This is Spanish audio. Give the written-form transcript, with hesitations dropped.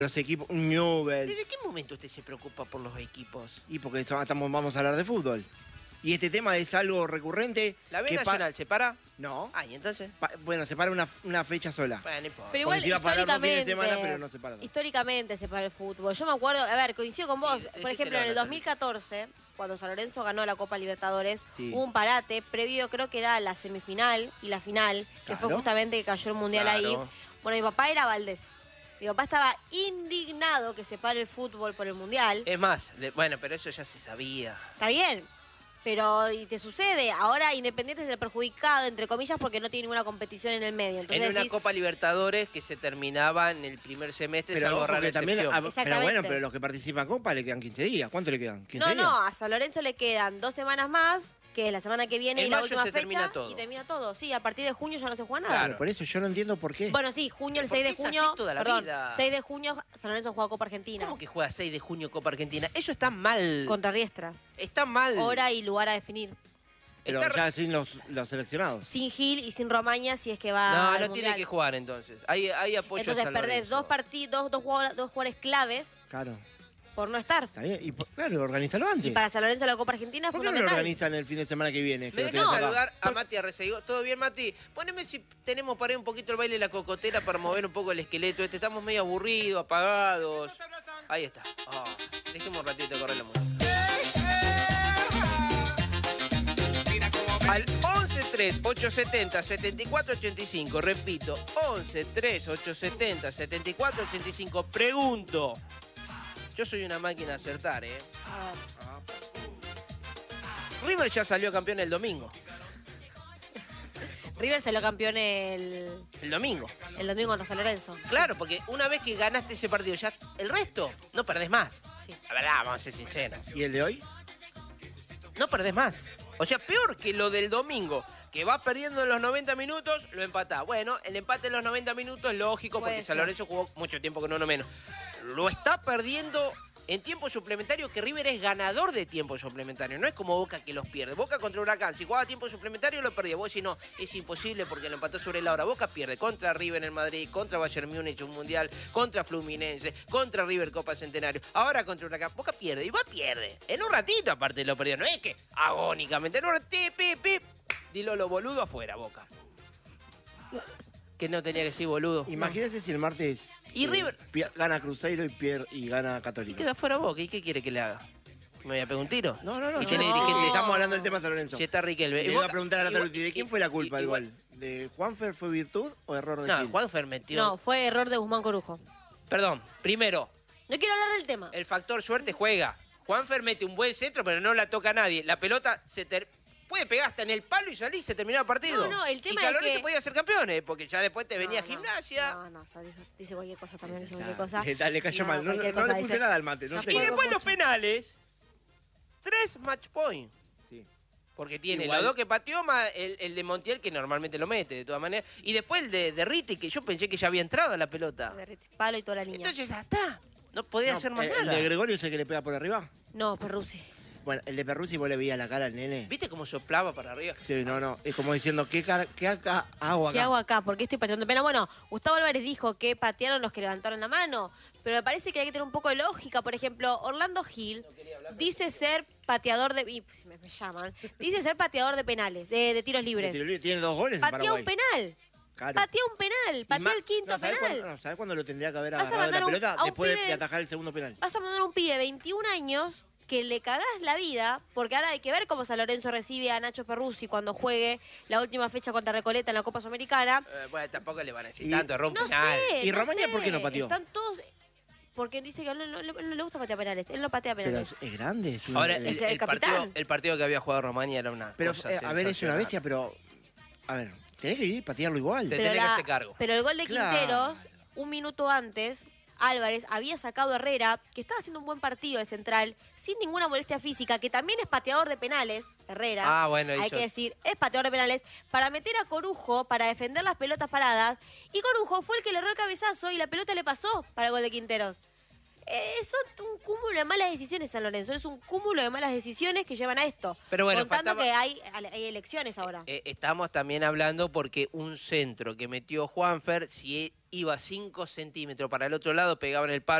Los equipos, Newell's. ¿Desde qué momento usted se preocupa por los equipos? Y porque vamos a hablar de fútbol. Y este tema es algo recurrente. ¿La B Nacional se para? No. Ah, ¿y entonces? Bueno, se para una fecha sola. Bueno, no importa. Pero igual, Porque se iba a parar 2 fines de históricamente, semana, pero no se para. históricamente se para el fútbol. Yo me acuerdo, a ver, coincido con vos. Sí, Por ejemplo, en el 2014, cuando San Lorenzo ganó la Copa Libertadores, Sí. hubo un parate previo, creo que era la semifinal y la final, que fue Claro. justamente que cayó el Mundial ahí. Claro. Bueno, mi papá era Valdés. Mi papá estaba indignado que se pare el fútbol por el Mundial. Es más, bueno, pero eso ya se sabía. Está bien, pero y te sucede. Ahora Independiente es el perjudicado, entre comillas, porque no tiene ninguna competición en el medio. Entonces En una decís, Copa Libertadores que se terminaba en el primer semestre, Pero, salvo ojo rara que también, excepción. pero Exactamente. bueno, pero los que participan en Copa le quedan 15 días. ¿Cuánto le quedan? ¿15 no, días? no, a San Lorenzo le quedan 2 semanas más, que es la semana que viene En y la mayo última se fecha. termina todo. Y termina todo. Sí, a partir de junio ya no se juega nada. Claro. Pero por eso yo no entiendo por qué. Bueno, sí, junio, el ¿Por 6 qué de es así junio. toda la Perdón, vida? 6 de junio San Lorenzo juega Copa Argentina. ¿Cómo que juega 6 de junio Copa Argentina? Eso está mal. Contra Riestra. Está mal. Hora y lugar a definir. Pero Está- ya sin los seleccionados. Sin Gil y sin Romaña si es que va No, al no Mundial. tiene que jugar entonces. Hay apoyo a Entonces San perdés Lorenzo. dos partidos, dos jugadores claves Claro. por no estar. Está bien. Y claro, organízalo antes. Y para San Lorenzo la Copa Argentina es ¿Por qué no lo fundamental. organizan el fin de semana que viene? Me Que lo dejas tenés acá? saludar a Mati Arreceguín. ¿Todo bien, Mati? Poneme si tenemos para ahí un poquito el baile de la cocotera para mover un poco el esqueleto. Estamos medio aburridos, apagados. Ahí está. Ah, dejemos un ratito de correr la música. Al 11-3-870-7485. Repito, 11-3-870-7485. Pregunto. Yo soy una máquina de acertar, ¿eh? River ya salió campeón el domingo. River salió campeón el El domingo contra San Lorenzo. Claro, porque una vez que ganaste ese partido, ya el resto no perdés más. Sí. La verdad, vamos a ser sinceros. ¿Y el de hoy? No perdés más. O sea, peor que lo del domingo, que vas perdiendo en los 90 minutos, lo empatás. Bueno, el empate en los 90 minutos es lógico Puede porque San ser. Lorenzo jugó mucho tiempo con uno menos. Lo está perdiendo en tiempo suplementario, que River es ganador de tiempo suplementario. No es como Boca que los pierde. Boca contra Huracán, si jugaba tiempo suplementario lo perdía. Vos decís, no, es imposible porque lo empató sobre la hora. Boca pierde contra River en Madrid, contra Bayern Múnich un Mundial, contra Fluminense, contra River Copa Centenario. Ahora contra Huracán. Boca pierde y va pierde. En un ratito aparte lo perdió. No es que agónicamente. En un ratito, dilo lo boludo afuera, Boca. Que no tenía que decir boludo. Imagínese si el martes Y River- gana Cruzeiro y gana Y Católica. queda fuera Boca. ¿Y qué quiere que le haga? ¿Me voy a pegar un tiro? No. Y tiene No. dirigente. Estamos hablando del tema San Lorenzo. Si está Riquelme. Le Y iba a Boca- preguntar a la igual- Taluti, ¿de quién fue la culpa del igual- gol? ¿De Juanfer fue virtud o error de No, Gil? Juanfer metió. No, fue error de Guzmán Corujo. Perdón, primero, No quiero hablar del tema. el factor suerte juega. Juanfer mete un buen centro, pero no la toca a nadie. La pelota puede pegar hasta en el palo y salir y se terminó el partido. No, el tema y San es Lorenzo que- podía ser campeones, porque ya después te venía No, Gimnasia. No, o sea, dice cualquier cosa también, dice Ya, cualquier cosa. le cayó mal. No, cualquier no cosa le puse dice. nada al mate. No No sé. Y puedo. después los mucho. penales, 3 match points. Sí. Porque tiene Igual- los dos que pateó más el de Montiel, que normalmente lo mete, de todas maneras. Y después el de Ritti, que yo pensé que ya había entrado a la pelota. Palo y toda la línea. Entonces ya está. No podía No, hacer más el nada. de Gregorio es el que le pega por arriba. No, Perruzzi. Bueno, el de Perruzzi vos le veías la cara al nene. ¿Viste cómo soplaba para arriba? Sí, no. Es como diciendo, ¿qué hago acá? ¿Qué hago acá? ¿Por qué estoy pateando pena? Bueno, Gustavo Álvarez dijo que patearon los que levantaron la mano, pero me parece que hay que tener un poco de lógica. Por ejemplo, Orlando Gil dice ser pateador de... y, pues, me llaman. Dice ser pateador de penales, de tiros libres. Tiene 2 goles en Patea Paraguay. un penal. Claro. Patea un penal. Y Patea el quinto ¿sabés penal. ¿Sabés cuándo lo tendría que haber Vas a agarrado la mandar pelota? a un Después pibe- de atajar el segundo penal. Vas a mandar a un pibe de 21 años que le cagás la vida, porque ahora hay que ver cómo San Lorenzo recibe a Nacho Perruzzi cuando juegue la última fecha contra Recoleta en la Copa Sudamericana. Bueno, tampoco le van a decir Y- tanto, rompe No penal. sé. ¿Y no Romaña sé. por qué no pateó? Están todos... Porque dice que a él no le gusta patear penales. Él no patea Pero penales. es grande. Es un- Ahora, Es el capitán. el partido que había jugado Romaña era una pero, cosa a ver, es una sensacional. bestia, pero... A ver, tenés que ir a patearlo igual. Te tenés que hacer cargo. Pero el gol de Claro. Quinteros, un minuto antes, Álvarez había sacado a Herrera, que estaba haciendo un buen partido de central, sin ninguna molestia física, que también es pateador de penales, Herrera. Ah, bueno, hay hizo- que decir, es pateador de penales, para meter a Corujo, para defender las pelotas paradas. Y Corujo fue el que le erró el cabezazo y la pelota le pasó para el gol de Quinteros. Son un cúmulo de malas decisiones, San Lorenzo. Es un cúmulo de malas decisiones que llevan a esto. Pero bueno, contando que hay elecciones ahora. Estamos también hablando porque un centro que metió Juanfer, si iba 5 centímetros para el otro lado, pegaba en el palo.